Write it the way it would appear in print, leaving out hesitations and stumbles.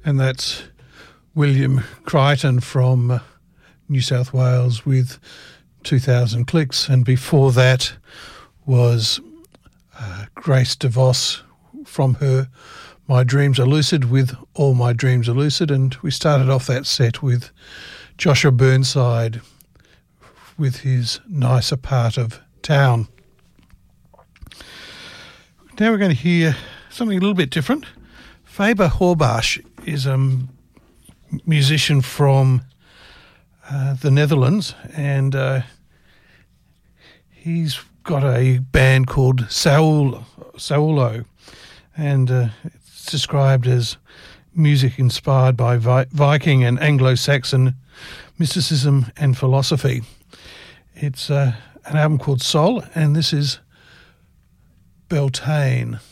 And that's William Crichton from New South Wales with 2,000 Clicks. And before that was Grace DeVos from her My Dreams Are Lucid with All My Dreams Are Lucid. And we started off that set with Joshua Burnside with his Nicer Part of Town. Now we're going to hear something a little bit different. Faber Horbash is a musician from the Netherlands, and he's got a band called Saulo, and it's described as music inspired by Viking and Anglo-Saxon mysticism and philosophy. It's an album called Soul, and this is Beltane.